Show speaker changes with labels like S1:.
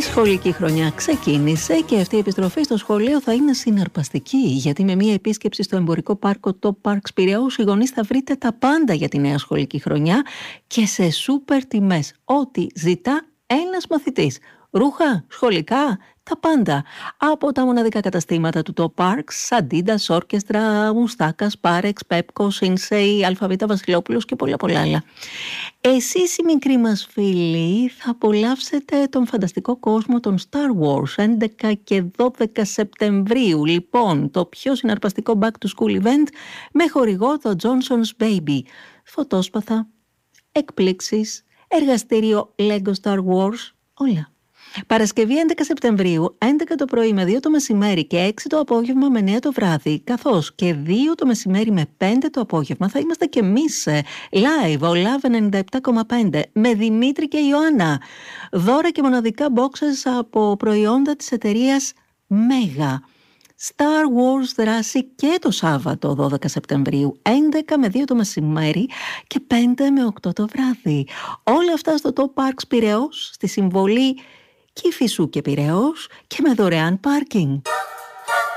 S1: Σχολική χρονιά ξεκίνησε και αυτή η επιστροφή στο σχολείο θα είναι συναρπαστική, γιατί με μία επίσκεψη στο εμπορικό πάρκο Top Parks Πειραιώς οι γονείς θα βρείτε τα πάντα για τη νέα σχολική χρονιά και σε σούπερ τιμές. Ό,τι ζητά ένας μαθητής. Ρούχα, σχολικά, τα πάντα. Από τα μοναδικά καταστήματα του Top Parks, Adidas, Orchestra, Μουστάκας, Parex, Pepco, Sinsei, Αλφαβήτα Βασιλόπουλος και πολλά άλλα. Εσείς οι μικροί μας φίλοι θα απολαύσετε τον φανταστικό κόσμο των Star Wars 11 και 12 Σεπτεμβρίου. Λοιπόν, το πιο συναρπαστικό back to school event με χορηγό το Johnson's Baby. Φωτόσπαθα, εκπλήξεις, εργαστήριο Lego Star Wars, όλα. Παρασκευή 11 Σεπτεμβρίου, 11 το πρωί με 2 το μεσημέρι και 6 το απόγευμα με 9 το βράδυ, καθώς και 2 το μεσημέρι με 5 το απόγευμα θα είμαστε και εμείς live, ο Love 97,5 με Δημήτρη και Ιωάννα. Δώρα και μοναδικά boxes από προϊόντα της εταιρείας Mega. Star Wars δράση και το Σάββατο 12 Σεπτεμβρίου, 11 με 2 το μεσημέρι και 5 με 8 το βράδυ. Όλα αυτά στο Top Parks Πειραιώς, στη συμβολή Κηφισού και Πειραιώς και με δωρεάν πάρκινγκ.